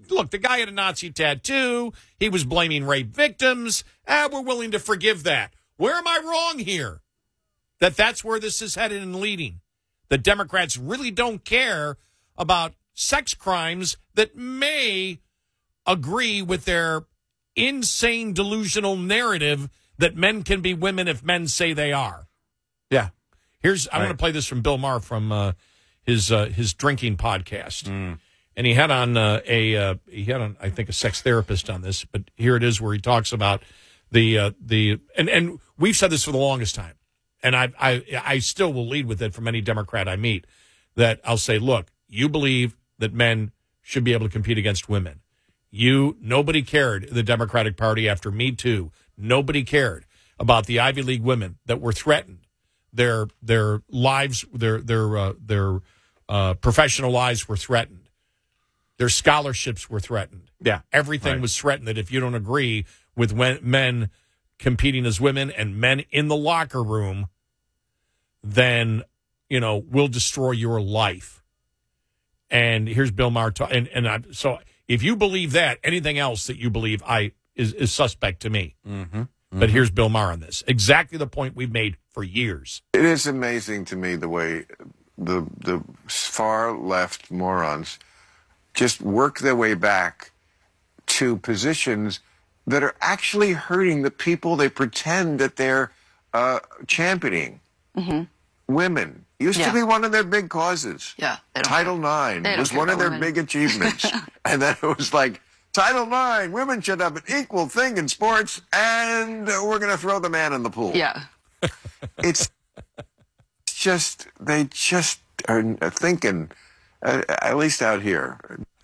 look, the guy had a Nazi tattoo. He was blaming rape victims. We're willing to forgive that. Where am I wrong here? That's where this is headed and leading. The Democrats really don't care about sex crimes that may agree with their insane delusional narrative that men can be women if men say they are. Yeah. I'm going to play this from Bill Maher from his drinking podcast. And he had on I think a sex therapist on this, but here it is where he talks about and we've said this for the longest time. And I still will lead with it from any Democrat I meet, that I'll say, look, you believe that men should be able to compete against women. Nobody cared in the Democratic Party after Me Too. Nobody cared about the Ivy League women that were threatened. Their lives, their professional lives were threatened. Their scholarships were threatened. Yeah, everything was threatened. That if you don't agree with men competing as women and men in the locker room, then, we'll destroy your life. And here's Bill Maher. So if you believe that, anything else that you believe is suspect to me. Mm-hmm. But here's Bill Maher on this. Exactly the point we've made for years. It is amazing to me the way the far left morons just work their way back to positions that are actually hurting the people they pretend that they're championing. Mm-hmm. Women used to be one of their big causes. Yeah, Title IX was one of their big achievements. And then it was like, Title IX, women should have an equal thing in sports, and we're going to throw the man in the pool. Yeah. It's just, they just are thinking, at least out here.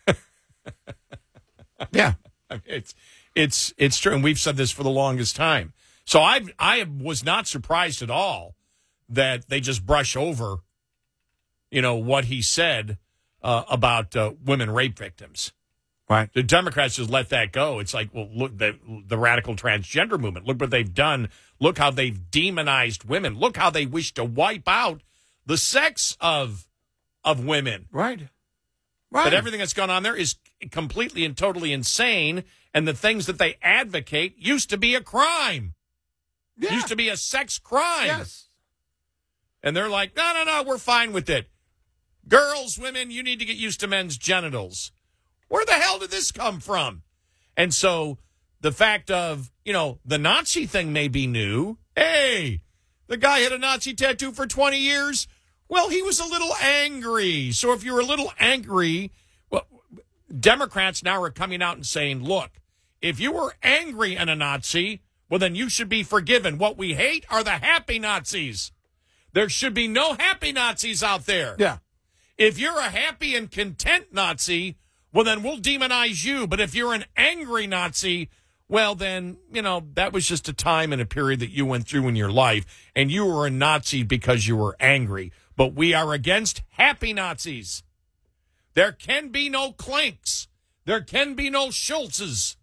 Yeah, it's true, and we've said this for the longest time. So I was not surprised at all that they just brush over, what he said about women rape victims. Right. The Democrats just let that go. It's like, well, look, the radical transgender movement. Look what they've done. Look how they've demonized women. Look how they wish to wipe out the sex of women. Right. But everything that's gone on there is completely and totally insane. And the things that they advocate used to be a crime. Yeah. Used to be a sex crime. Yes. And they're like, no, we're fine with it. Girls, women, you need to get used to men's genitals. Where the hell did this come from? And so the fact of, the Nazi thing may be new. Hey, the guy had a Nazi tattoo for 20 years. Well, he was a little angry. So if you're a little angry, well, Democrats now are coming out and saying, look, if you were angry and a Nazi, well, then you should be forgiven. What we hate are the happy Nazis. There should be no happy Nazis out there. Yeah. If you're a happy and content Nazi, well, then we'll demonize you. But if you're an angry Nazi, well, then, that was just a time and a period that you went through in your life, and you were a Nazi because you were angry. But we are against happy Nazis. There can be no Klinks. There can be no Schultzes.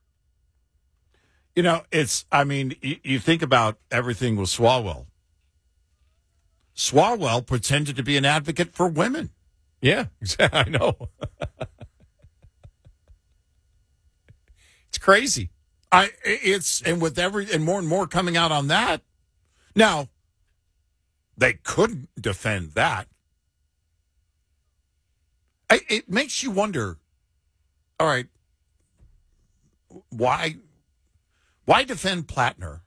You think about everything with Swalwell. Swalwell pretended to be an advocate for women. Yeah, I know. It's crazy. And more and more coming out on that. Now, they couldn't defend that. It makes you wonder, all right, why defend Plattner?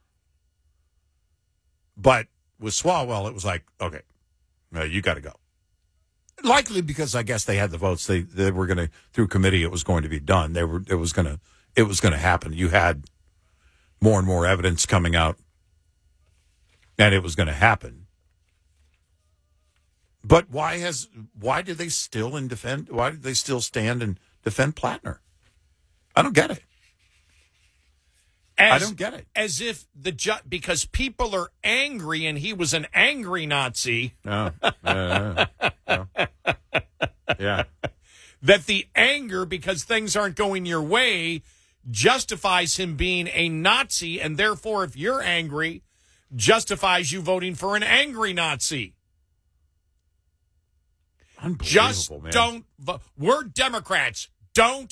But with Swalwell, it was like, okay, you got to go. Likely because I guess they had the votes. They were going to, through committee, it was going to be done. It was going to happen. You had more and more evidence coming out, and it was going to happen. But why did they still stand and defend Plattner? I don't get it. I don't get it. As if because people are angry and he was an angry Nazi. Yeah. That the anger, because things aren't going your way, justifies him being a Nazi, and therefore, if you're angry, justifies you voting for an angry Nazi. Unbelievable, Just man. don't vote. We're Democrats. Don't